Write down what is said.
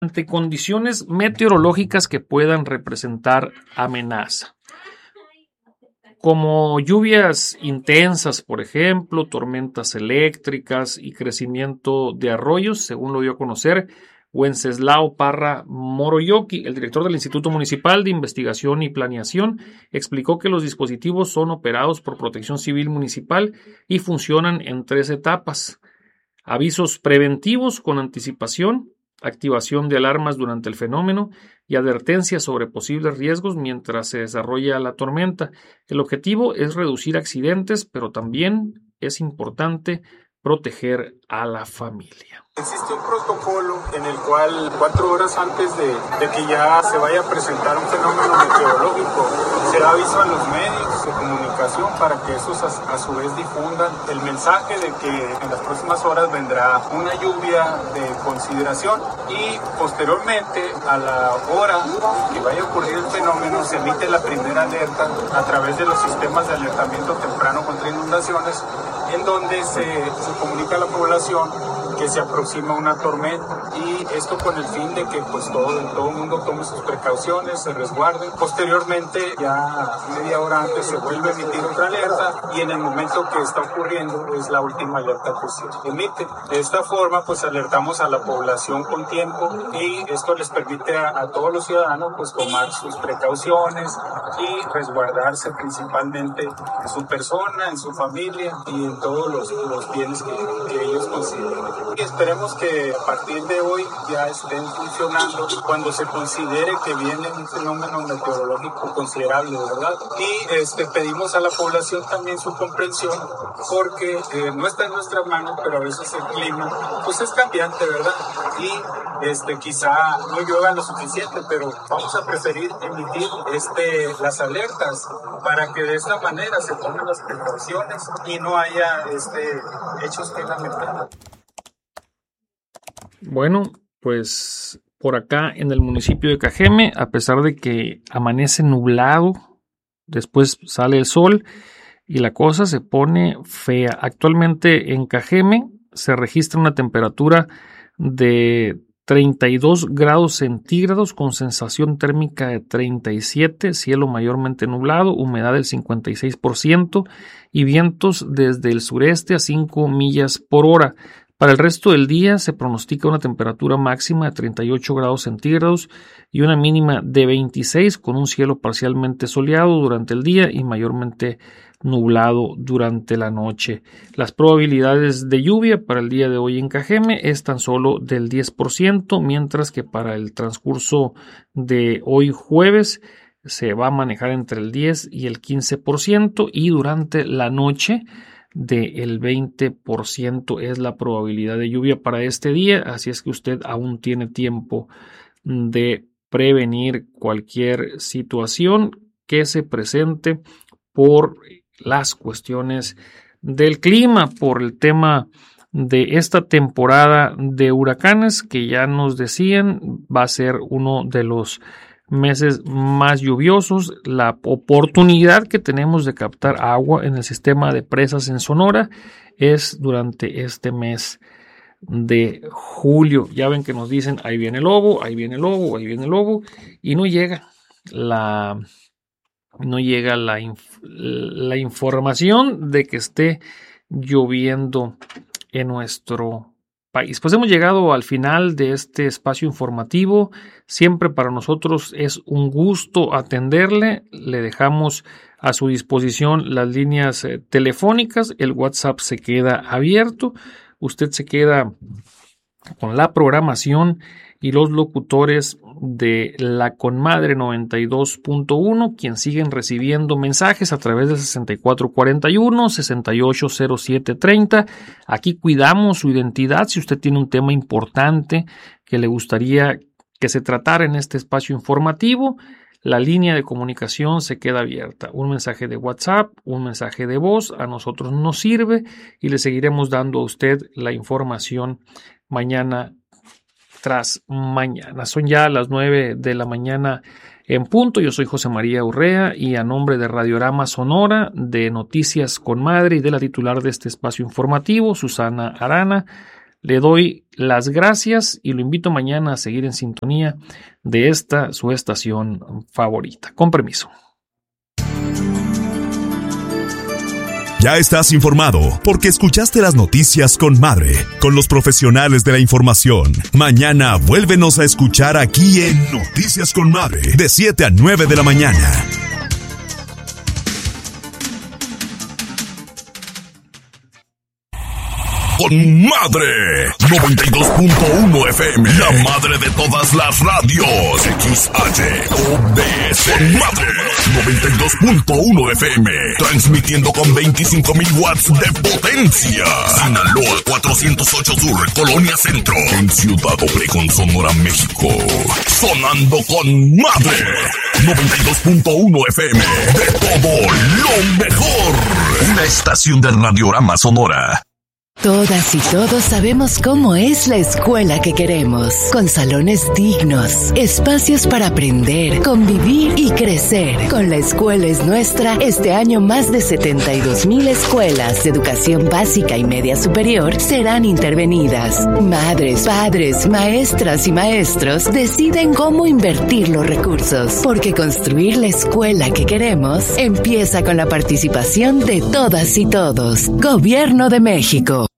ante condiciones meteorológicas que puedan representar amenaza, como lluvias intensas, por ejemplo, tormentas eléctricas y crecimiento de arroyos, según lo dio a conocer Wenceslao Parra Moroyoki, el director del Instituto Municipal de Investigación y Planeación. Explicó que los dispositivos son operados por Protección Civil Municipal y funcionan en 3 etapas: avisos preventivos con anticipación, activación de alarmas durante el fenómeno y advertencias sobre posibles riesgos mientras se desarrolla la tormenta. El objetivo es reducir accidentes, pero también es importante proteger a la familia. Existe un protocolo en el cual 4 horas antes de que ya se vaya a presentar un fenómeno meteorológico, se da aviso a los medios de comunicación para que esos a su vez difundan el mensaje de que en las próximas horas vendrá una lluvia de consideración, y posteriormente a la hora que vaya a ocurrir el fenómeno se emite la primera alerta a través de los sistemas de alertamiento temprano contra inundaciones, en donde se comunica a la población que se aproxima una tormenta, y esto con el fin de que pues todo el mundo tome sus precauciones, se resguarde. Posteriormente, ya media hora antes, se vuelve a emitir otra alerta, y en el momento que está ocurriendo es la última alerta que se emite. De esta forma pues alertamos a la población con tiempo, y esto les permite a todos los ciudadanos pues tomar sus precauciones y resguardarse principalmente en su persona, en su familia y en todos los bienes que ellos consideren. Y esperemos que a partir de hoy ya estén funcionando cuando se considere que viene un fenómeno meteorológico considerable, ¿verdad? Y pedimos a la población también su comprensión, porque no está en nuestras manos, pero a veces el clima pues es cambiante, ¿verdad? Y quizá no llueva lo suficiente, pero vamos a preferir emitir las alertas para que de esta manera se tomen las precauciones y no haya hechos que lamentar. Bueno, pues por acá en el municipio de Cajeme, a pesar de que amanece nublado, después sale el sol y la cosa se pone fea. Actualmente en Cajeme se registra una temperatura de 32 grados centígrados con sensación térmica de 37, cielo mayormente nublado, humedad del 56% y vientos desde el sureste a 5 millas por hora. Para el resto del día se pronostica una temperatura máxima de 38 grados centígrados y una mínima de 26, con un cielo parcialmente soleado durante el día y mayormente nublado durante la noche. Las probabilidades de lluvia para el día de hoy en Cajeme es tan solo del 10%, mientras que para el transcurso de hoy jueves se va a manejar entre el 10 y el 15%, y durante la noche del 20% es la probabilidad de lluvia para este día, así es que usted aún tiene tiempo de prevenir cualquier situación que se presente por las cuestiones del clima, por el tema de esta temporada de huracanes que ya nos decían va a ser uno de los meses más lluviosos. La oportunidad que tenemos de captar agua en el sistema de presas en Sonora es durante este mes de julio. Ya ven que nos dicen ahí viene el lobo, ahí viene el lobo, ahí viene el lobo, y no llega la información de que esté lloviendo en nuestro país. Pues hemos llegado al final de este espacio informativo. Siempre para nosotros es un gusto atenderle. Le dejamos a su disposición las líneas telefónicas. El WhatsApp se queda abierto. Usted se queda con la programación y los locutores de la Conmadre 92.1, quien siguen recibiendo mensajes a través de 6441 680730. Aquí cuidamos su identidad. Si usted tiene un tema importante que le gustaría que se tratara en este espacio informativo, la línea de comunicación se queda abierta. Un mensaje de WhatsApp, un mensaje de voz, a nosotros nos sirve y le seguiremos dando a usted la información mañana tras mañana. Son ya las 9 de la mañana en punto. Yo soy José María Urrea y a nombre de Radiorama Sonora, de Noticias Conmadre y de la titular de este espacio informativo, Susana Arana, Le doy las gracias y lo invito mañana a seguir en sintonía de esta su estación favorita. Con permiso. Ya estás informado porque escuchaste las noticias con Madre, con los profesionales de la información. Mañana vuélvenos a escuchar aquí en Noticias con Madre, de 7 a 9 de la mañana. Con Madre 92.1 FM, la madre de todas las radios. XHOBC con Madre 92.1 FM, transmitiendo con 25,000 watts de potencia. Sinaloa 408 Sur, Colonia Centro, en Ciudad Obregón, Sonora, México. Sonando con Madre 92.1 FM, de todo lo mejor. Una estación del Radiorama Sonora. Todas y todos sabemos cómo es la escuela que queremos, con salones dignos, espacios para aprender, convivir y crecer. Con La Escuela es Nuestra, este año más de 72,000 escuelas de educación básica y media superior serán intervenidas. Madres, padres, maestras y maestros deciden cómo invertir los recursos, porque construir la escuela que queremos empieza con la participación de todas y todos. Gobierno de México.